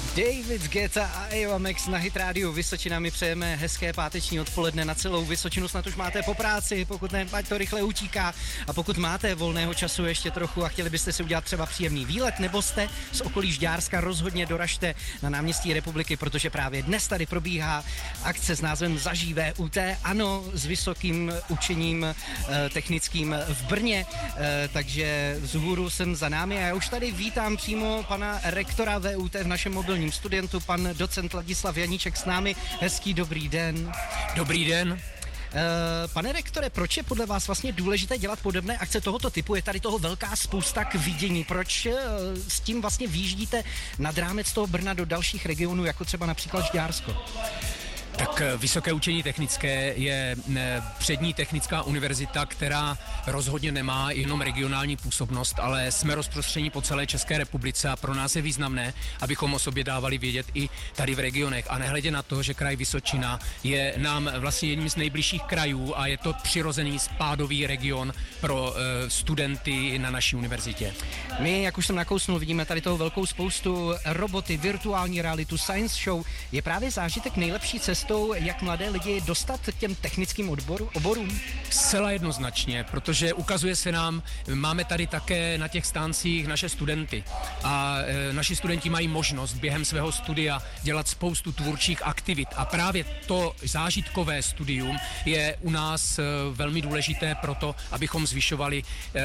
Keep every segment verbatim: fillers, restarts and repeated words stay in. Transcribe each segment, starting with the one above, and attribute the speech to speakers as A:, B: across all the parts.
A: David Guetta a Eva Max na Hit Radio Vysočina. My přejeme hezké páteční odpoledne na celou Vysočinu. Snad už máte po práci, pokud ne, ať to rychle utíká. A pokud máte volného času ještě trochu a chtěli byste si udělat třeba příjemný výlet, nebo jste z okolí Žďárska, rozhodně doražte na náměstí Republiky, protože právě dnes tady probíhá akce s názvem Zažij V U T. Ano, s vysokým učením e, technickým v Brně, e, takže vzhůru jsem za námi a já už tady vítám přímo pana rektora V U T v našem mobilním studentu, pan docent Ladislav Janíček s námi. Hezký dobrý den.
B: Dobrý den.
A: Uh, pane rektore, proč je podle vás vlastně důležité dělat podobné akce tohoto typu? Je tady toho velká spousta k vidění. Proč uh, s tím vlastně výjíždíte nad rámec toho Brna do dalších regionů, jako třeba například Žďársko?
B: Tak Vysoké učení technické je přední technická univerzita, která rozhodně nemá jenom regionální působnost, ale jsme rozprostření po celé České republice a pro nás je významné, abychom o sobě dávali vědět i tady v regionech. A nehledě na to, že kraj Vysočina je nám vlastně jedním z nejbližších krajů a je to přirozený spádový region pro studenty na naší univerzitě.
A: My, jak už jsem nakousnul, vidíme tady toho velkou spoustu roboty, virtuální realitu, science show. Je právě zážitek nejlepší cestou, jak mladé lidi dostat k těm technickým odboru, oborům?
B: Zcela jednoznačně, protože ukazuje se nám, máme tady také na těch stáncích naše studenty a e, naši studenti mají možnost během svého studia dělat spoustu tvůrčích aktivit a právě to zážitkové studium je u nás e, velmi důležité proto, abychom zvyšovali e,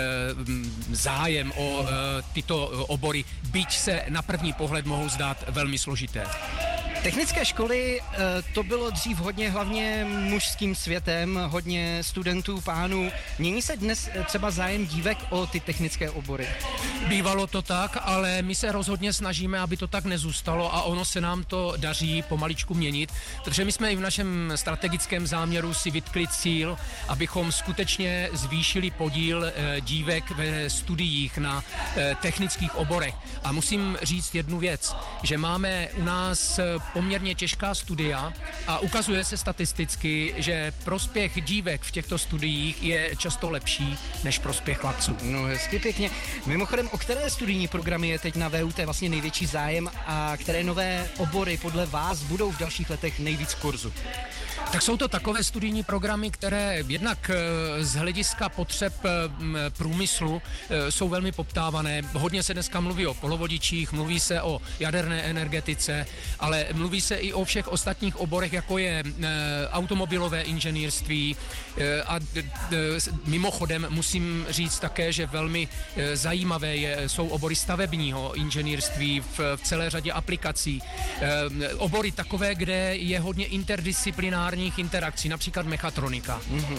B: zájem o e, tyto obory, byť se na první pohled mohou zdát velmi složité.
A: Technické školy, to bylo dřív hodně hlavně mužským světem, hodně studentů, pánů. Mění se dnes třeba zájem dívek o ty technické obory?
B: Bývalo to tak, ale my se rozhodně snažíme, aby to tak nezůstalo a ono se nám to daří pomaličku měnit, protože my jsme i v našem strategickém záměru si vytkli cíl, abychom skutečně zvýšili podíl dívek ve studiích na technických oborech. A musím říct jednu věc, že máme u nás poměrně těžká studia a ukazuje se statisticky, že prospěch dívek v těchto studiích je často lepší než prospěch chlapců.
A: No hezky pěkně. Mimochodem, o které studijní programy je teď na V U T vlastně největší zájem a které nové obory podle vás budou v dalších letech nejvíc kurzu?
B: Tak jsou to takové studijní programy, které jednak z hlediska potřeb průmyslu jsou velmi poptávané. Hodně se dneska mluví o polovodičích, mluví se o jaderné energetice, ale mluví se i o všech ostatních oborech, jako je automobilové inženýrství a mimochodem musím říct také, že velmi zajímavé je, jsou obory stavebního inženýrství v, v celé řadě aplikací. Obory takové, kde je hodně interdisciplinárních interakcí, například mechatronika. Mm-hmm.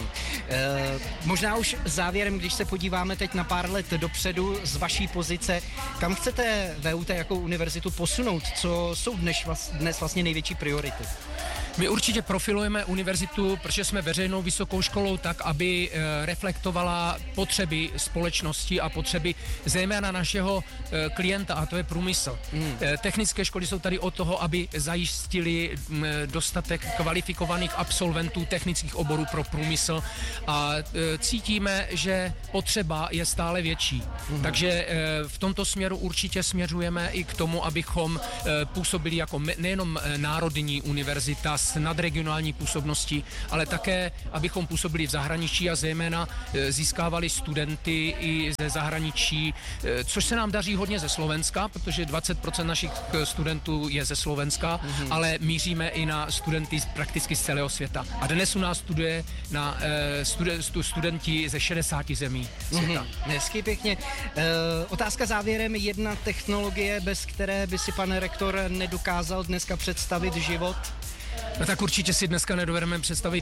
A: E, možná už závěrem, když se podíváme teď na pár let dopředu z vaší pozice, kam chcete V U T jako univerzitu posunout? Co jsou dnes, dnes vlastně největší priority?
B: My určitě profilujeme univerzitu, protože jsme veřejnou vysokou školou tak, aby e, reflektovala potřeby společnosti a potřeby zejména našeho e, klienta, a to je průmysl. Mm. E, technické školy jsou tady od toho, aby zajistili m, dostatek kvalifikovaných absolventů technických oborů pro průmysl a e, cítíme, že potřeba je stále větší. Mm. Takže e, v tomto směru určitě směřujeme i k tomu, abychom e, působili jako me, nejenom národní univerzita s nadregionální působností, ale také, abychom působili v zahraničí a zejména získávali studenty i ze zahraničí, což se nám daří hodně ze Slovenska, protože dvacet procent našich studentů je ze Slovenska, mm-hmm. ale míříme i na studenty prakticky z celého světa. A dnes u nás studuje na studen, studenti ze šedesáti zemí světa.
A: Mm-hmm. Hezky pěkně. E, otázka závěrem, jedna technologie, bez které by si pan rektor nedokázal dneska představit život?
B: No tak určitě si dneska nedovedeme představit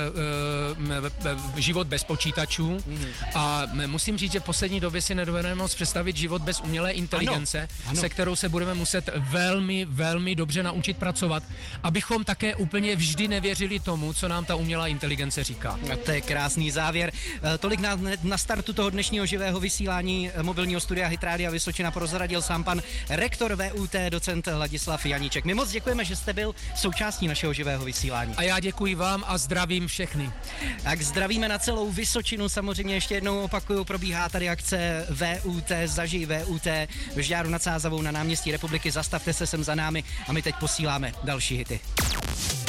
B: uh, uh, život bez počítačů mm. a musím říct, že v poslední době si nedovedeme moc představit život bez umělé inteligence, ano, ano. se kterou se budeme muset velmi, velmi dobře naučit pracovat, abychom také úplně vždy nevěřili tomu, co nám ta umělá inteligence říká.
A: A to je krásný závěr. Tolik na, na startu toho dnešního živého vysílání mobilního studia Hit Rádia Vysočina prozradil sám pan rektor V U T, docent Ladislav Janíček. My moc děkujeme, že jste byl součástí naší našeho živého vysílání.
B: A já děkuji vám a zdravím všechny.
A: Tak zdravíme na celou Vysočinu, samozřejmě ještě jednou opakuju, probíhá tady akce V U T, zažij V U T v Žďáru nad Sázavou na náměstí Republiky, zastavte se sem za námi a my teď posíláme další hity.